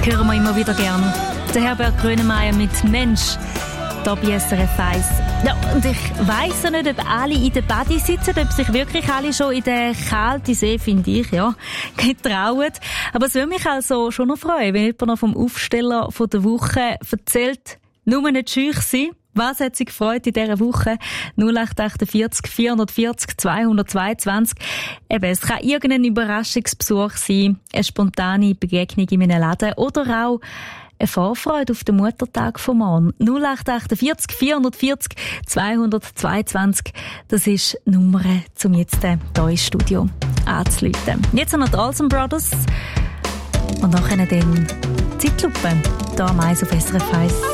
hören wir immer wieder gern. Der Herbert Grönemeyer mit «Mensch», hier bei SRF 1. Ja, und ich weiss ja nicht, ob alle in der Badi sitzen, ob sich wirklich alle schon in den kalten See, finde ich, ja, getrauen. Aber es würde mich also schon noch freuen, wenn jemand noch vom Aufsteller von der Woche erzählt, nur nicht scheu sein. Was hat Sie gefreut in dieser Woche? 0848 440 222. Eben, es kann irgendein Überraschungsbesuch sein, eine spontane Begegnung in einem Laden oder auch eine Vorfreude auf den Muttertag von morgen. 0848 440 222. Das ist die Nummer, um jetzt hier ins Studio anzurufen. Jetzt noch die Olsen Brothers und nachher dann Zeitlupe. Hier am Eis auf SRF 1.